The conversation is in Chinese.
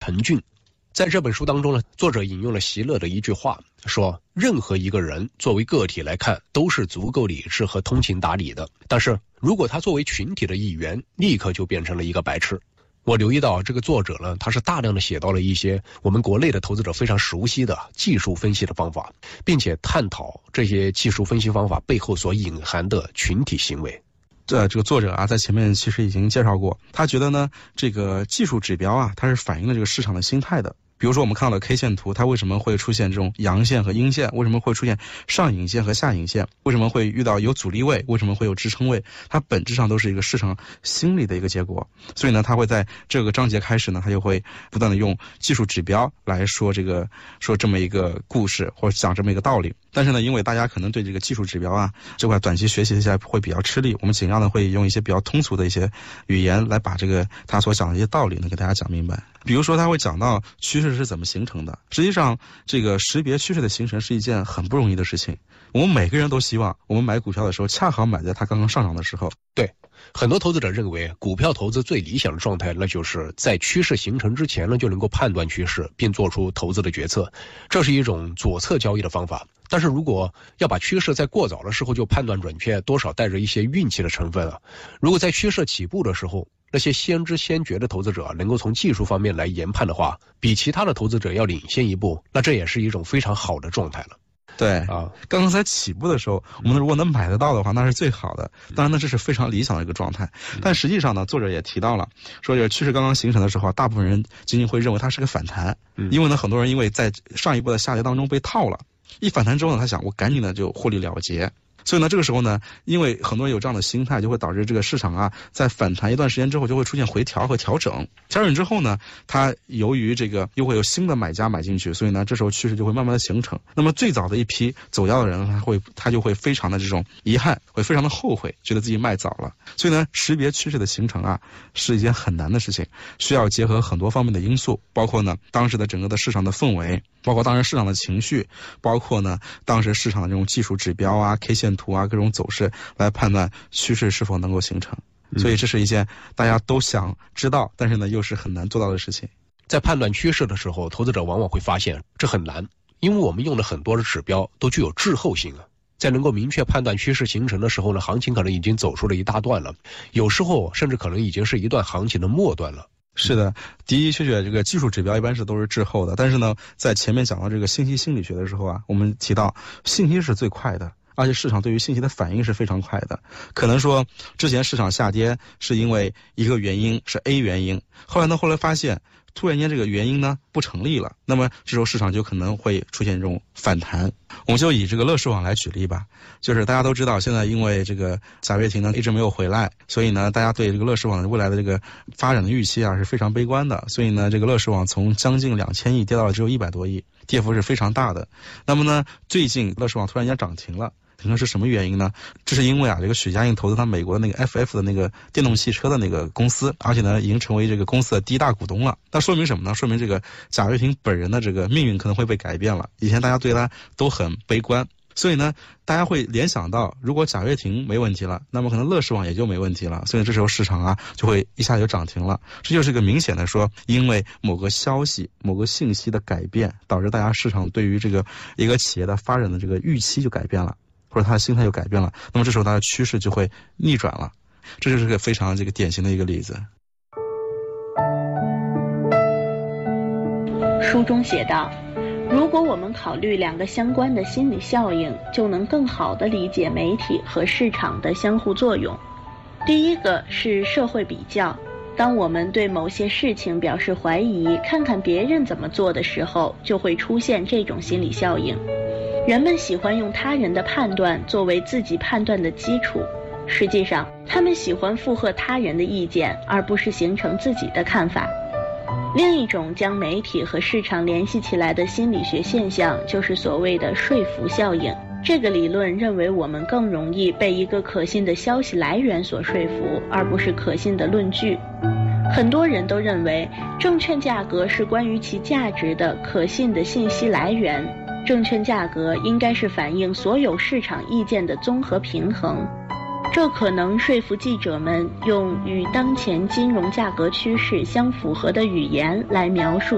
腾俊。在这本书当中呢，作者引用了席勒的一句话，说任何一个人作为个体来看都是足够理智和通情达理的，但是如果他作为群体的一员，立刻就变成了一个白痴。我留意到这个作者呢，他是大量的写到了一些我们国内的投资者非常熟悉的技术分析的方法，并且探讨这些技术分析方法背后所隐含的群体行为。 这个作者啊，在前面其实已经介绍过，他觉得呢，这个技术指标啊，它是反映了这个市场的心态的。比如说我们看到了 K 线图，它为什么会出现这种阳线和阴线？为什么会出现上影线和下影线？为什么会遇到有阻力位？为什么会有支撑位？它本质上都是一个市场心理的一个结果。所以呢，他会在这个章节开始呢，他就会不断的用技术指标来说这么一个故事，或者讲这么一个道理。但是呢，因为大家可能对这个技术指标啊这块短期学习一下会比较吃力，我们尽量的会用一些比较通俗的一些语言来把这个他所讲的一些道理呢给大家讲明白。比如说他会讲到趋势是怎么形成的。实际上这个识别趋势的形成是一件很不容易的事情，我们每个人都希望我们买股票的时候恰好买在它刚刚上涨的时候。 对，很多投资者认为股票投资最理想的状态，那就是在趋势形成之前呢就能够判断趋势并做出投资的决策，这是一种左侧交易的方法。但是如果要把趋势在过早的时候就判断准确，多少带着一些运气的成分啊。如果在趋势起步的时候，那些先知先觉的投资者能够从技术方面来研判的话，比其他的投资者要领先一步，那这也是一种非常好的状态了。 对啊，刚才起步的时候，我们如果能买得到的话，那是最好的。当然呢，这是非常理想的一个状态。但实际上呢，作者也提到了，说这个趋势刚刚形成的时候，大部分人仅仅会认为它是个反弹，因为呢，很多人因为在上一波的下跌当中被套了，一反弹之后呢，他想我赶紧的就获利了结。所以呢，这个时候呢，因为很多人有这样的心态，就会导致这个市场啊，在反弹一段时间之后，就会出现回调和调整。调整之后呢，它由于这个又会有新的买家买进去，所以呢，这时候趋势就会慢慢的形成。那么最早的一批走掉的人，他就会非常的这种遗憾，会非常的后悔，觉得自己卖早了。所以呢，识别趋势的形成啊，是一件很难的事情，需要结合很多方面的因素，包括呢当时的整个的市场的氛围，包括当时市场的情绪，包括呢当时市场的这种技术指标啊、K 线图啊各种走势来判断趋势是否能够形成。所以这是一件大家都想知道，但是呢又是很难做到的事情。 在判断趋势的时候，投资者往往会发现这很难，因为我们用了很多的指标都具有滞后性啊。在能够明确判断趋势形成的时候呢，行情可能已经走出了一大段了，有时候甚至可能已经是一段行情的末端了。 是的，的的确确这个技术指标一般是都是滞后的，但是呢，在前面讲到这个信息心理学的时候啊，我们提到信息是最快的，而且市场对于信息的反应是非常快的。可能说之前市场下跌是因为一个原因是 A 原因，后来发现突然间这个原因呢不成立了，那么这时候市场就可能会出现这种反弹。我们就以这个乐视网来举例吧，就是大家都知道现在因为这个贾跃亭呢一直没有回来，所以呢大家对这个乐视网未来的这个发展的预期啊是非常悲观的，所以呢这个乐视网从将近2000亿跌到了只有100多亿，跌幅是非常大的。那么呢最近乐视网突然间涨停了，停了是什么原因呢？这是因为啊，这个许家印投资他美国的那个 FF 的那个电动汽车的那个公司，而且呢，已经成为这个公司的第一大股东了。那说明什么呢？说明这个贾跃亭本人的这个命运可能会被改变了。以前大家对他都很悲观，所以呢，大家会联想到，如果贾跃亭没问题了，那么可能乐视网也就没问题了。所以这时候市场啊，就会一下就涨停了。这就是一个明显的说，因为某个消息、某个信息的改变，导致大家市场对于这个一个企业的发展的这个预期就改变了。或者他的心态就改变了，那么这时候他的趋势就会逆转了，这就是个非常这个典型的一个例子。 书中写道，如果我们考虑2个相关的心理效应，就能更好地理解媒体和市场的相互作用。第一个是社会比较，当我们对某些事情表示怀疑，看看别人怎么做的时候，就会出现这种心理效应。人们喜欢用他人的判断作为自己判断的基础，实际上他们喜欢附和他人的意见，而不是形成自己的看法。另一种将媒体和市场联系起来的心理学现象，就是所谓的说服效应。这个理论认为我们更容易被一个可信的消息来源所说服，而不是可信的论据。很多人都认为证券价格是关于其价值的可信的信息来源，证券价格应该是反映所有市场意见的综合平衡，这可能说服记者们用与当前金融价格趋势相符合的语言来描述